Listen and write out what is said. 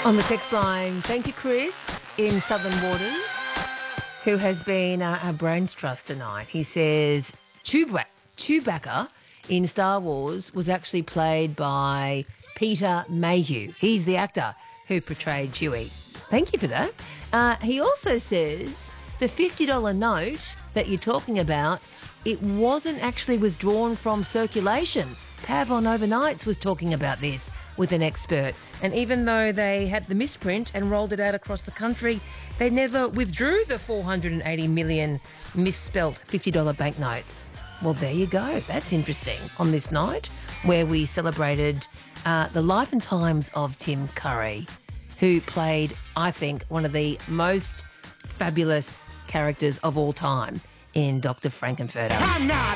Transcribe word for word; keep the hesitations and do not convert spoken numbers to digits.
On the text line, thank you, Chris, in Southern Waters, who has been uh, our brains trust tonight. He says Chewba- Chewbacca in Star Wars was actually played by Peter Mayhew. He's the actor who portrayed Chewie. Thank you for that. Uh, he also says the fifty dollars note that you're talking about, it wasn't actually withdrawn from circulation. Pav on Overnights was talking about this with an expert. And even though they had the misprint and rolled it out across the country, they never withdrew the four hundred eighty million misspelt fifty dollars banknotes. Well, there you go. That's interesting. On this night where we celebrated uh, the life and times of Tim Curry, who played, I think, one of the most fabulous characters of all time in Doctor Frankenfurter. I'm not